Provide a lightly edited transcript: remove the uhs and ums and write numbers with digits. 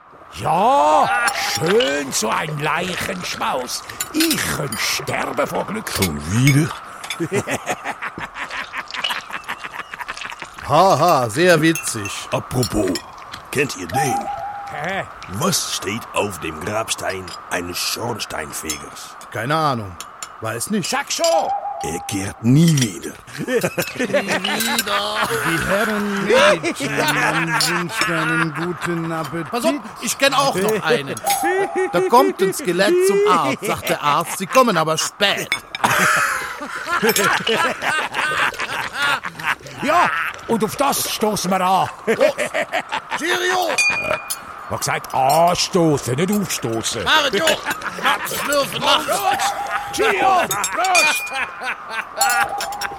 Ja, schön so ein Leichenschmaus. Ich könnte sterben vor Glück. Schon wieder? Haha, sehr witzig. Apropos, kennt ihr den? Hä? Was steht auf dem Grabstein eines Schornsteinfegers? Keine Ahnung. Weiß nicht. Sag schon. Er kehrt nie wieder. Die Herren wünschen einen guten Appetit. Pass auf, ich kenne auch noch einen. Da kommt ein Skelett zum Arzt, sagt der Arzt. Sie kommen aber spät. Ja, und auf das stoßen wir an. Cheerio! Ich hab gesagt, anstoßen, nicht aufstoßen. Mario! Max, schlürfen, mach! Cheerio! Prost!